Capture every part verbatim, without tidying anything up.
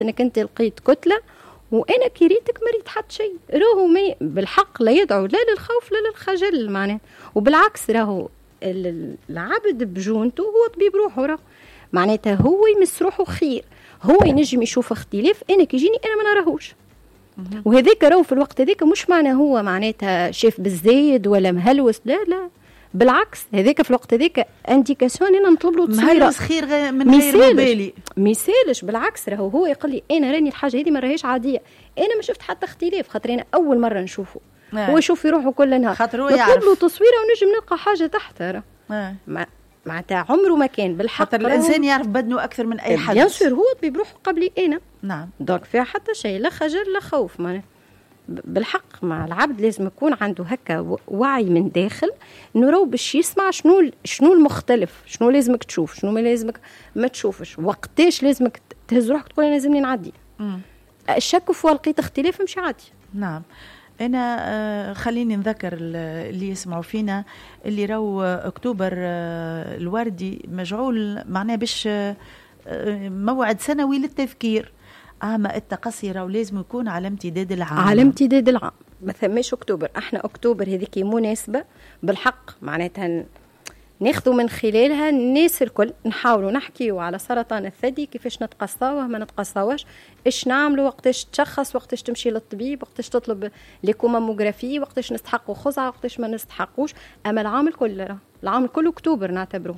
انك انت لقيت كتله وانا كريتك ما ريت حتى شيء. راهو مي بالحق لا يدعو لا للخوف لا للخجل معناه، وبالعكس راهو العبد بجونته هو طبيب روحه، راه معناتها هو يمس روحه خير، هو ينجم يشوف اختلاف انا كيجيني انا ما نراهوش. وهذاك راهو في الوقت هذاك مش معناه هو معناتها شاف بالزايد ولا مهلوس، لا لا بالعكس، هذاك في الوقت هذاك انديكاسيون انا نطلب له تصويره مهلوس خير من غير مبالي، ميسالش بالعكس راهو هو يقول لي انا راني الحاجه هذه ما راهيش عاديه، انا ما شفت حتى اختلاف خاطر انا اول مره نشوفه. آه. هو يشوف في روحه كل نهار خاطر هو يعرف نطلب له تصويره ونجم نلقى حاجه تحتها. راه آه. معناتها عمره ما كان بالحق خاطر الانسان يعرف بدنه اكثر من اي حد. بيان سور هو طبيب روحه قبلي انا. نعم. دونك فيها حتى شيء لا خجل لا خوف معناتها. بالحق مع العبد لازم يكون عنده هكا وعي من داخل انه راهو باش يسمع شنو شنو المختلف، شنو لازمك تشوف، شنو ما لازمك ما تشوفش، وقتاش لازمك تهز روحك تقول انا لازمني نعدي. الشك في لقيت اختلاف مش عادي. نعم. أنا آه خليني نذكر اللي يسمعوا فينا اللي راهو أكتوبر آه الوردي مجعول معناه باش آه موعد سنوي للتذكير. عام التقصي راهو لازم يكون على امتداد العام، على امتداد العام، ما ثماش أكتوبر. احنا أكتوبر هذيك مناسبة بالحق معناتها ناخذوا من خلالها الناس الكل نحاولوا نحكيوا على سرطان الثدي، كيفاش نتقصاوه ما نتقصاوش، ايش نعملوا، وقتاش تشخص، وقتاش تمشي للطبيب، وقتاش تطلب ليكوماموغرافي، وقتاش نستحقوا خزعه، وقتاش ما نستحقوش. اما العام الكل العام الكل أكتوبر نعتبره.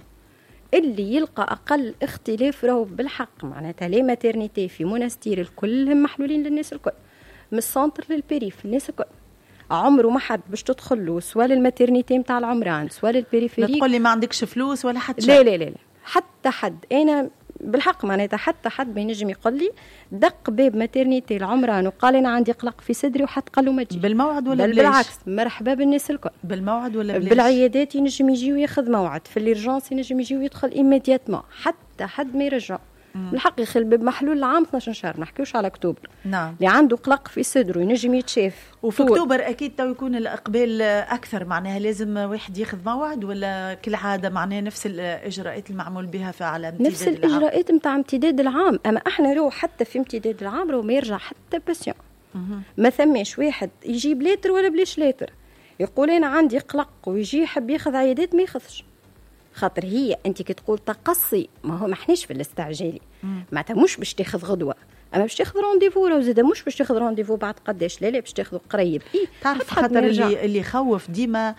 اللي يلقى أقل اختلاف راهو بالحق معناتها لي ماتيرنيتي في منستير الكل هم محلولين للناس الكل، من السنتر للبريف الناس الكل. عمره ما حد باش تدخل له سواء الماتيرنيتي نتاع العمران سواء البريفيري تقول لي ما عندكش فلوس ولا حتى لا لا لا لا حتى حد. انا بالحق معناتها حتى حد بينجم يقول لي دق باب ماتيرنيتي العمران وقال انا عندي قلق في صدري وحد قال له ما تجي بالموعد ولا بلاش؟ بالعكس مرحبا بالناس الكل بالموعد ولا بلاش؟ بالعيادات ينجم يجي وياخذ موعد، في الارجانس ينجم يجي ويدخل ايميدياتمون حتى حد ما يرجع. بالحق يخل الباب محلول العام اثنا عشر شهر، نحكيوش على اكتوبر. نعم. اللي عنده قلق في صدره ينجم يتشاف. وفي اكتوبر اكيد تو يكون الاقبال اكثر، معناها لازم واحد ياخذ موعد ولا كالعاده معناها نفس الاجراءات المعمول بها في على امتداد نفس العام. نفس الاجراءات نتاع امتداد العام. اما احنا رو حتى في امتداد العام رو ما يرجع حتى باسيون. ما ثماش واحد يجيب ليتر ولا بلاش ليتر يقول انا عندي قلق ويجي يحب ياخذ عيادات ما ياخذش. خاطر هي انت كي تقول تقصي ما هو ما احناش في الاستعجالي معناتها مش باش تاخذ غدوه، اما باش تاخذ رونديفو راهو زاده مش باش تاخذ رونديفو بعد قداش، لا لا باش تاخذه قريب. إيه تعرف خاطر اللي اللي يخوف ديما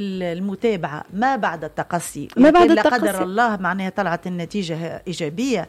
المتابعه ما بعد التقصي، ما بعد لا التقصي. قدر الله معناها طلعت النتيجه ايجابيه،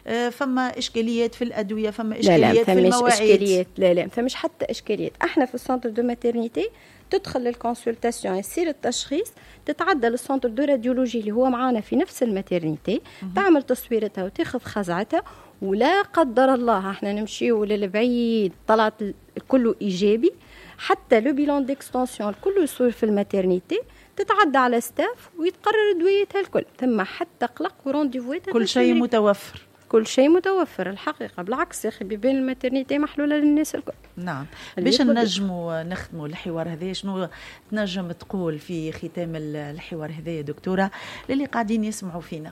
فما اشكاليات في الادويه، فما اشكاليات لا لا في المواعيد. إشكاليات لا لا ما فماش حتى اشكاليات. احنا في السنتر دو ماتيرنيتي تدخل للكونسلتاسيون يصير التشخيص، تتعدى للسنتر دو راديولوجي اللي هو معانا في نفس الماتيرنيتي، تعمل تصويرتها وتاخذ خزعتها، ولا قدر الله احنا نمشيو للبعيد طلعت كله ايجابي، حتى لو بيلون ديكستنسيون كله يصير في الماتيرنيتي، تتعدى على ستاف ويتقرر دويتها الكل، ثم حتى قلق ورونديفوات كل شيء متوفر. كل شيء متوفر الحقيقه. بالعكس يا اخي بيبان الماتيرنيتي محلوله للناس الكل. نعم. باش نجموا نختموا الحوار هذا، شنو تنجم تقول في ختام الحوار هذا يا دكتوره للي قاعدين يسمعوا فينا؟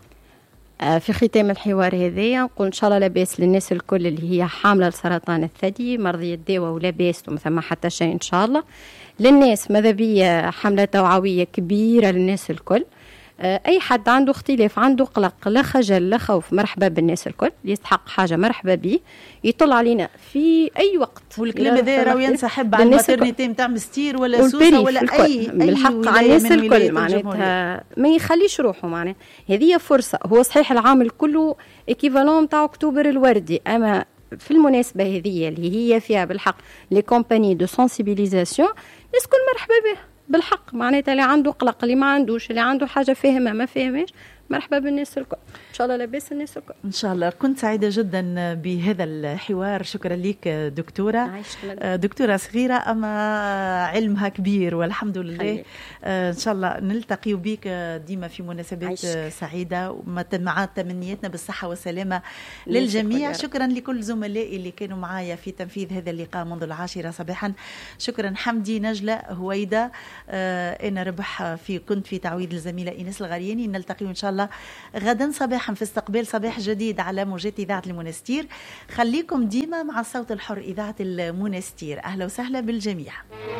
في ختام الحوار هذايا نقول ان شاء الله لاباس للناس الكل اللي هي حامله لسرطان الثدي، مرضيه الدواء ولاباس وما ثم حتى شيء ان شاء الله. للناس ماذا بيا حمله توعويه كبيره للناس الكل. اي حد عنده اختلاف عنده قلق لا خجل لا خوف مرحبا بالناس الكل، يستحق حاجه مرحبا به، يطل علينا في اي وقت. والكلام هذا راهو ينسحب على الماتيرنيتي نتاع مستير ولا سوسه ولا اي بالحق على الناس الكل معناتها ما يخليش روحه. معناتها هذه فرصه. هو صحيح العام كله ايكيفالون تاع اكتوبر الوردي، اما في المناسبه هذه اللي هي فيها بالحق لي كومباني دو سنسيبيليزاسيون الناس كل مرحبا به بالحق. معناتها اللي عنده قلق اللي ما عندوش اللي عنده حاجه فاهمه ما فاهماش مرحبا بالناس الكل ان شاء الله لاباس الناس الكل ان شاء الله. كنت سعيده جدا بهذا الحوار، شكرا لك دكتوره. دكتوره صغيره اما علمها كبير والحمد لله. آه ان شاء الله نلتقي بك ديما في مناسبات عيشك. سعيده مع تمنياتنا بالصحه والسلامه للجميع. شكرا لكل زملائي اللي كانوا معايا في تنفيذ هذا اللقاء منذ العاشره صباحا. شكرا حمدي، نجله، هويده، آه انا ربح في كنت في تعويض الزميله ايناس الغرياني. نلتقي ان شاء الله الله غدا صباحا في استقبال صباح جديد على موجات إذاعة المنستير. خليكم ديما مع الصوت الحر إذاعة المنستير. أهلا وسهلا بالجميع.